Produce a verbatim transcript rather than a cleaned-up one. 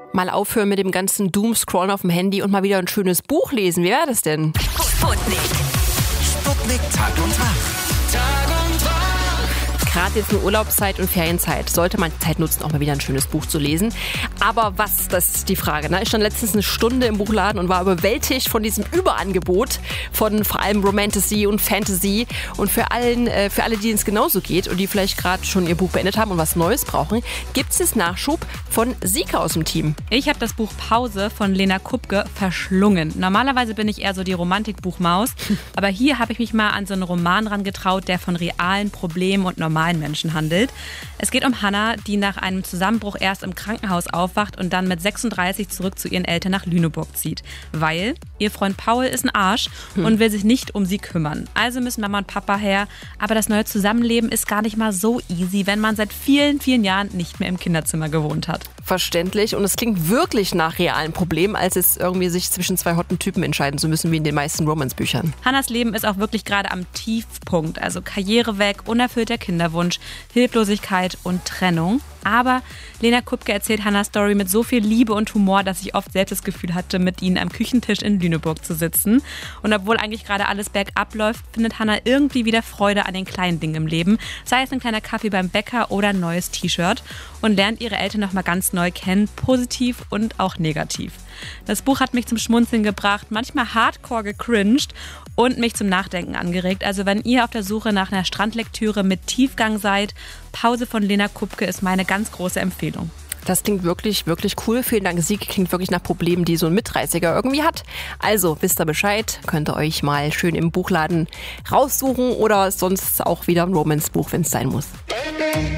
Mal aufhören mit dem ganzen Doomscrollen auf dem Handy und mal wieder ein schönes Buch lesen. Wie wäre das denn? Sputnik. Sputnik Tag und Wach. Tag und Wach. Gerade jetzt in Urlaubszeit und Ferienzeit sollte man die Zeit nutzen, auch mal wieder ein schönes Buch zu lesen. Aber was, das ist die Frage. Ne? Ich stand letztens eine Stunde im Buchladen und war überwältigt von diesem Überangebot von vor allem Romantasy und Fantasy. Und für, allen, äh, für alle, denen es genauso geht und die vielleicht gerade schon ihr Buch beendet haben und was Neues brauchen, gibt es Nachschub von Sika aus dem Team. Ich habe das Buch Pause von Lena Kupke verschlungen. Normalerweise bin ich eher so die Romantikbuchmaus, aber hier habe ich mich mal an so einen Roman rangetraut, der von realen Problemen und normalen Menschen handelt. Es geht um Hannah, die nach einem Zusammenbruch erst im Krankenhaus aufwacht und dann mit sechsunddreißig zurück zu ihren Eltern nach Lüneburg zieht. Weil ihr Freund Paul ist ein Arsch hm. und will sich nicht um sie kümmern. Also müssen Mama und Papa her. Aber das neue Zusammenleben ist gar nicht mal so easy, wenn man seit vielen, vielen Jahren nicht mehr im Kinderzimmer gewohnt hat. Verständlich. Und es klingt wirklich nach realen Problemen, als es irgendwie sich zwischen zwei hotten Typen entscheiden zu müssen, wie in den meisten Romance-Büchern. Hannahs Leben ist auch wirklich gerade am Tiefpunkt. Also Karriere weg, unerfüllter Kinderwunsch, Hilflosigkeit und Trennung. Aber Lena Kupke erzählt Hannahs Story mit so viel Liebe und Humor, dass ich oft selbst das Gefühl hatte, mit ihnen am Küchentisch in Lüneburg zu sitzen. Und obwohl eigentlich gerade alles bergab läuft, findet Hannah irgendwie wieder Freude an den kleinen Dingen im Leben. Sei es ein kleiner Kaffee beim Bäcker oder ein neues T-Shirt. Und lernt ihre Eltern nochmal ganz neu kennen, positiv und auch negativ. Das Buch hat mich zum Schmunzeln gebracht, manchmal hardcore gecringed und mich zum Nachdenken angeregt. Also wenn ihr auf der Suche nach einer Strandlektüre mit Tiefgang seid, Pause von Lena Kupke ist meine ganz große Empfehlung. Das klingt wirklich, wirklich cool. Vielen Dank, Sieg. Klingt wirklich nach Problemen, die so ein Mitdreißiger irgendwie hat. Also, wisst ihr Bescheid, könnt ihr euch mal schön im Buchladen raussuchen oder sonst auch wieder ein Romance-Buch, wenn es sein muss.